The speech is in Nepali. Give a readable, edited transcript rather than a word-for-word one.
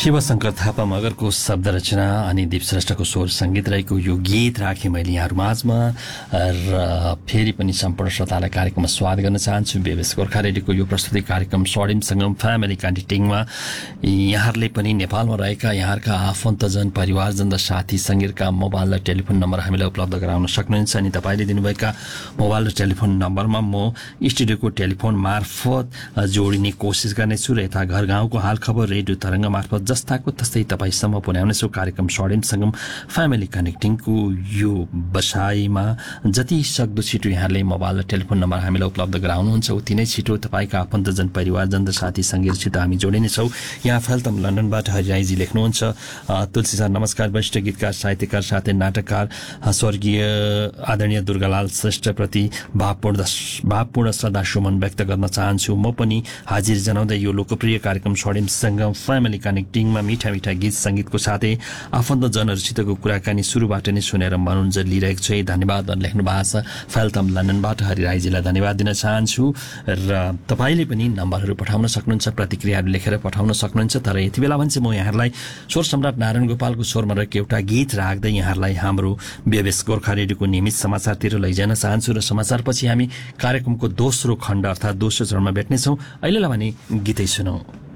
शिवशंकर थापा मगरको शब्द रचना अनि दीप श्रेष्ठको स्वर सङ्गीत रहेको यो गीत राखेँ मैले यहाँहरू माझमा र फेरि पनि सम्पूर्ण श्रोतालाई कार्यक्रममा स्वागत गर्न चाहन्छु। बेबेस गोर्खा रेडियोको यो प्रस्तुति कार्यक्रम स्वर्णिम सङ्गम फ्यामिली कनेक्टिङमा यहाँहरूले पनि नेपालमा रहेका यहाँहरूका आफन्तजन परिवारजन र साथी सङ्गीतका मोबाइल र टेलिफोन नम्बर हामीलाई उपलब्ध गराउन सक्नुहुन्छ। अनि तपाईँले दिनुभएका मोबाइल र टेलिफोन नम्बरमा म स्टुडियोको टेलिफोन मार्फत जोडिने कोसिस गर्नेछु र यता घर गाउँको हालखबर रेडियो तरङ्ग मार्फत जस्ताको तस्तै तपाईँसम्म पुर्याउनेछु। कार्यक्रम स्वर्णिम सङ्गम फ्यामिली कनेक्टिङको यो बसाइमा जति सक्दो छिटो यहाँले मोबाइल र टेलिफोन नम्बर हामीलाई उपलब्ध गराउनुहुन्छ उति नै छिटो तपाईँका आफन्तजन परिवारजन र साथी सङ्गीतसित हामी जोडिनेछौँ। यहाँ फेल्तम लन्डनबाट हरिराईजी लेख्नुहुन्छ, तुलसी सर नमस्कार, वरिष्ठ गीतकार साहित्यकार साथै नाटककार स्वर्गीय आदरणीय दुर्गालाल श्रेष्ठप्रति भावपूर्ण श्रद्धासुमन व्यक्त गर्न चाहन्छु। म पनि हाजिर जनाउँदै यो लोकप्रिय कार्यक्रम स्वर्णिम सङ्गम फ्यामिली कनेक्टिङमा मिठा मिठा गीत सङ्गीतको साथै आफन्तजनहरूसितको कुराकानी सुरुबाट नै सुनेर मनोरञ्जन लिइरहेको छु। धन्यवाद लेख्नु भएको छ। फेल्तम लन्डनबाट हरिराईजीलाई धन्यवाद दिन चाहन्छु। र तपाईँले पनि नम्बरहरू पठाउन सक्नुहुन्छ, प्रतिक्रियाहरू लेखेर पठाउन सक्नुहुन्छ। तर यति बेला भने चाहिँ म यहाँहरूलाई स्वर सम्राट नारायण गोपालको स्वरमा रहेको एउटा गीत राख्दै यहाँहरूलाई हाम्रो बेबेस गोर्खा रेडियोको नियमित समाचारतिर लैजान चाहन्छु र समाचारपछि हामी कार्यक्रमको दोस्रो खण्ड अर्थात् दोस्रो चरणमा भेट्नेछौँ। अहिलेलाई भने गीतै सुनौँ।